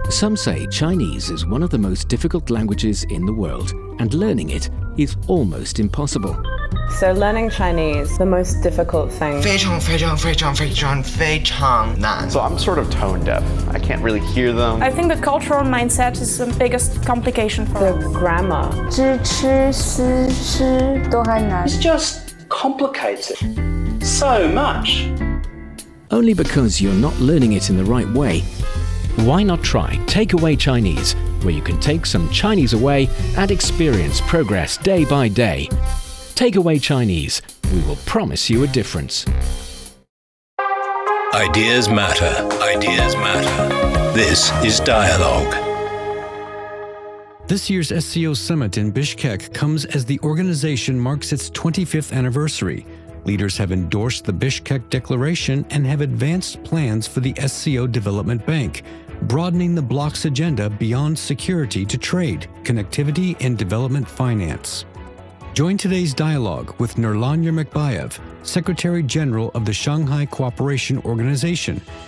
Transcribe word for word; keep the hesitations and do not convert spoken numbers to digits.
Some say Chinese is one of the most difficult languages in the world, and learning it is almost impossible. So learning Chinese, the most difficult thing. 非常非常非常非常非常难. So I'm sort of tone deaf. I can't really hear them. I think the cultural mindset is the biggest complication for The grammar. 知吃思吃都还难。 It's just complicated so much. Only because you're not learning it in the right way. Why not try Takeaway Chinese, where you can take some Chinese away and experience progress day by day. Takeaway Chinese. We will promise you a difference. Ideas matter. Ideas matter. This is Dialogue. This year's S C O Summit in Bishkek comes as the organization marks its twenty-fifth anniversary. Leaders have endorsed the Bishkek Declaration and have advanced plans for the S C O Development Bank, broadening the bloc's agenda beyond security to trade, connectivity, and development finance. Join today's dialogue with Nurlan Yermakbayev, Secretary General of the Shanghai Cooperation Organization,